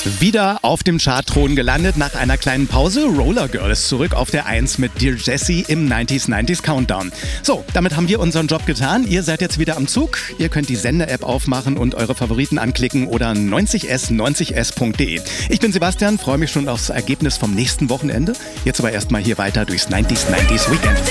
Wieder auf dem Chartthron gelandet nach einer kleinen Pause. Roller Girl ist zurück auf der 1 mit Dear Jessie im 90s Countdown. So, damit haben wir unseren Job getan. Ihr seid jetzt wieder am Zug. Ihr könnt die Sender-App aufmachen und eure Favoriten anklicken oder 90s90s.de. Ich bin Sebastian, freue mich schon aufs Ergebnis vom nächsten Wochenende. Jetzt aber erstmal hier weiter durchs 90s Weekend.